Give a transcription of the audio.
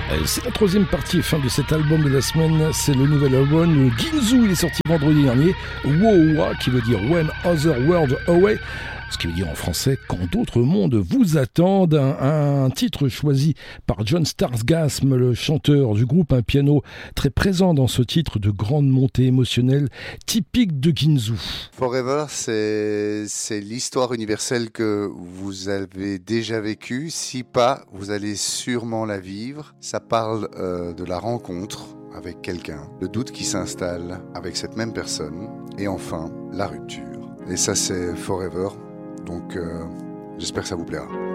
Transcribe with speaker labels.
Speaker 1: C'est la troisième partie et fin de cet album de la semaine. C'est le nouvel album Ginzu. Il est sorti vendredi dernier. Wowa, qui veut dire When Other World Away. Ce qui veut dire en français quand d'autres mondes vous attendent. Un titre choisi par John Starsgasm, le chanteur du groupe, un piano très présent dans ce titre de grande montée émotionnelle typique de Ginzu.
Speaker 2: Forever, c'est l'histoire universelle que vous avez déjà vécue. Si pas, vous allez sûrement la vivre. Ça parle de la rencontre avec quelqu'un, le doute qui s'installe avec cette même personne et enfin la rupture. Et ça, c'est Forever. Donc, j'espère que ça vous plaira.